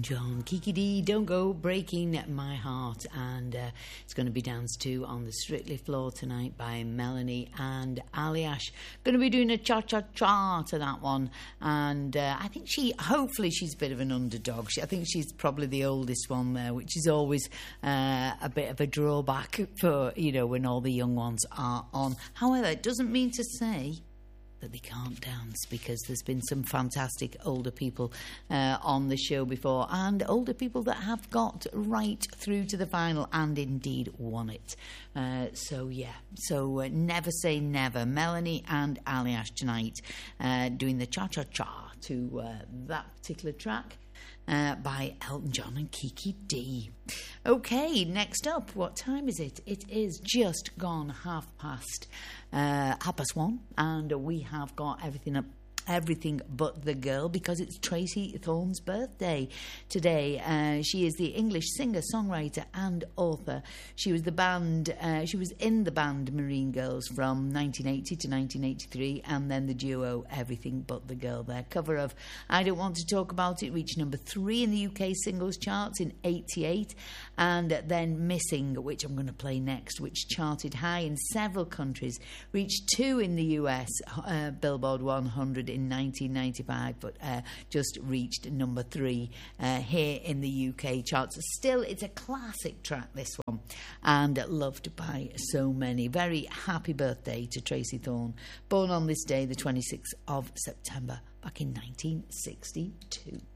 John. Kiki D, Don't Go Breaking My Heart. And it's going to be danced to on the Strictly floor tonight by Melanie and Aliash. Going to be doing a cha-cha-cha to that one. And I think hopefully she's a bit of an underdog. I think she's probably the oldest one there, which is always a bit of a drawback for, when all the young ones are on. However, it doesn't mean to say that they can't dance, because there's been some fantastic older people on the show before, and older people that have got right through to the final and indeed won it. So never say never. Melanie and Aliash tonight doing the cha-cha-cha to that particular track by Elton John and Kiki D. Okay, next up, what time is it? It is just gone half past 1, and we have got Everything But the Girl, because it's Tracy Thorn's birthday today. She is the English singer, songwriter and author. She was in the band Marine Girls from 1980 to 1983, and then the duo Everything But the Girl. Their cover of I Don't Want to Talk About It reached number 3 in the UK singles charts in 88, and then Missing, which I'm going to play next, which charted high in several countries, reached 2 in the US Billboard 100 in 1995, but just reached number 3 here in the UK charts. Still, it's a classic track, this one, and loved by so many. Very happy birthday to Tracy Thorn, born on this day, the 26th of September, back in 1962.